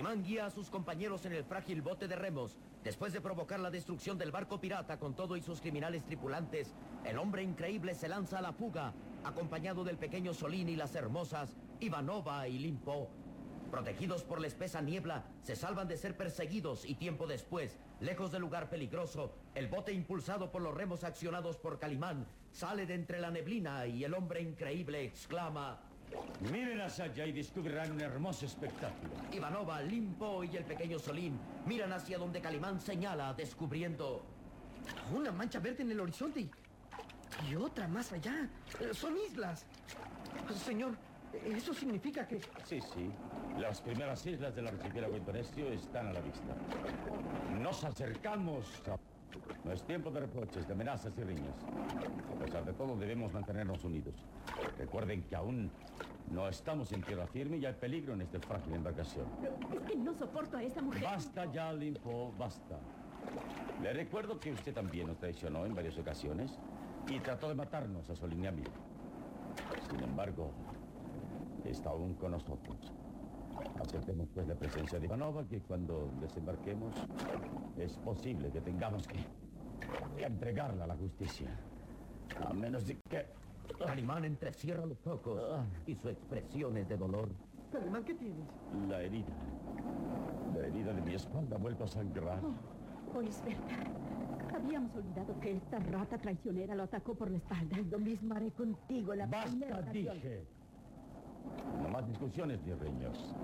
Calimán guía a sus compañeros en el frágil bote de remos. Después de provocar la destrucción del barco pirata con todo y sus criminales tripulantes, el hombre increíble se lanza a la fuga, acompañado del pequeño Solín y las hermosas Ivanova y Limpo. Protegidos por la espesa niebla, se salvan de ser perseguidos y tiempo después, lejos del lugar peligroso, el bote impulsado por los remos accionados por Calimán sale de entre la neblina y el hombre increíble exclama: Miren hacia allá y descubrirán un hermoso espectáculo. Ivanova, Limpo y el pequeño Solín miran hacia donde Calimán señala, descubriendo una mancha verde en el horizonte y otra más allá. Son islas. Señor, eso significa que... Sí. Las primeras islas del archipiélago indonesio están a la vista. Nos acercamos a... No es tiempo de reproches, de amenazas y riñas. A pesar de todo, debemos mantenernos unidos. Recuerden que aún no estamos en tierra firme y hay peligro en esta frágil embarcación. Pero es que no soporto a esta mujer. Basta ya, Limpo, basta. Le recuerdo que usted también nos traicionó en varias ocasiones y trató de matarnos a Solín y a mí. Sin embargo, está aún con nosotros. Aceptemos pues la presencia de Ivanova, que cuando desembarquemos es posible que tengamos que entregarla a la justicia. A menos de que... Calimán entrecierra los ojos y su expresión es de dolor. Calimán, ¿qué tienes? La herida de mi espalda ha vuelto a sangrar. Oh, es verdad. Habíamos olvidado que esta rata traicionera lo atacó por la espalda. Lo mismo haré contigo la primera ¡Basta, ocasión. dije! No más discusiones ni riños.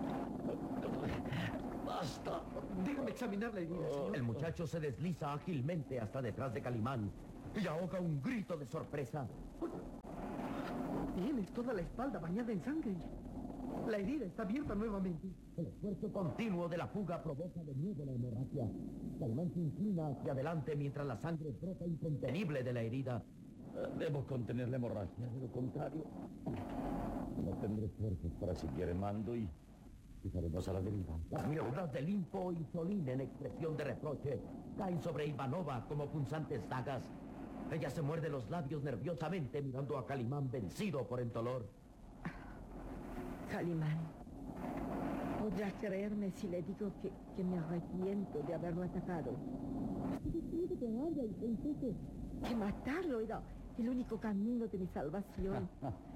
¡Basta! Déjame examinar la herida, señor. El muchacho se desliza ágilmente hasta detrás de Calimán y ahoga un grito de sorpresa. Tienes toda la espalda bañada en sangre. La herida está abierta nuevamente. El esfuerzo continuo de la fuga provoca de nuevo la hemorragia. Calimán se inclina hacia adelante mientras la sangre brota incontenible de la herida. Debo contener la hemorragia, de lo contrario no tendré fuerzas para seguir remando y fijaremos a la deriva. Las miradas de Limpo y Solín en expresión de reproche caen sobre Ivanova como punzantes dagas. Ella se muerde los labios nerviosamente mirando a Calimán vencido por el dolor. Calimán, podrás creerme si le digo que me arrepiento de haberlo atacado. Que matarlo era el único camino de mi salvación.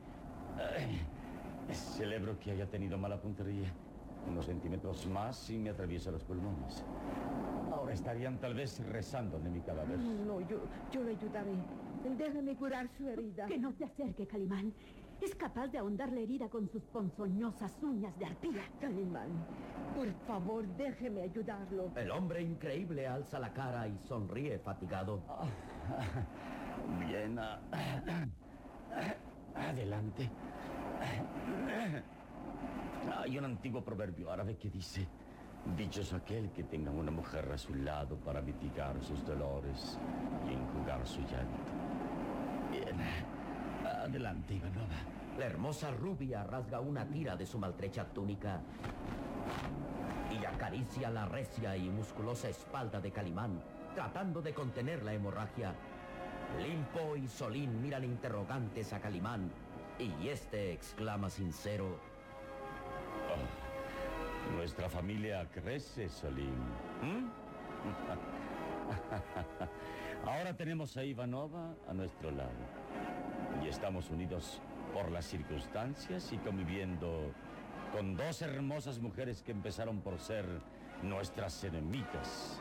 Celebro que haya tenido mala puntería. Unos centímetros más y me atraviesa los pulmones. Ahora estarían tal vez rezando de mi cadáver. No, yo le ayudaré. Déjame curar su herida. Que no te acerque, Calimán. Es capaz de ahondar la herida con sus ponzoñosas uñas de arpía. Calimán, por favor, déjeme ayudarlo. El hombre increíble alza la cara y sonríe fatigado. Bien, adelante. Hay un antiguo proverbio árabe que dice: dichoso aquel que tenga una mujer a su lado para mitigar sus dolores y enjugar su llanto. Bien, adelante, Ivanova. La hermosa rubia rasga una tira de su maltrecha túnica y acaricia la recia y musculosa espalda de Calimán, tratando de contener la hemorragia. Limpo y Solín miran interrogantes a Calimán y este exclama sincero: oh, nuestra familia crece, Solín. Ahora tenemos a Ivanova a nuestro lado y estamos unidos por las circunstancias y conviviendo con dos hermosas mujeres que empezaron por ser nuestras enemigas.